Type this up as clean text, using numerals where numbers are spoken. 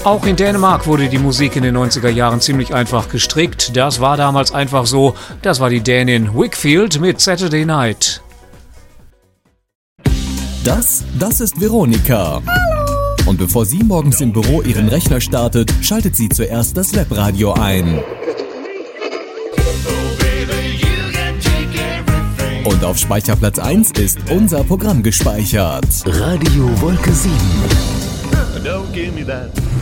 Auch in Dänemark wurde die Musik in den 90er Jahren ziemlich einfach gestrickt. Das war damals einfach so. Das war die Dänin Wakefield mit Saturday Night. Das ist Veronika. Hallo. Und bevor sie morgens im Büro ihren Rechner startet, schaltet sie zuerst das Webradio ein. Und auf Speicherplatz 1 ist unser Programm gespeichert. Radio Wolke 7. Don't give me that.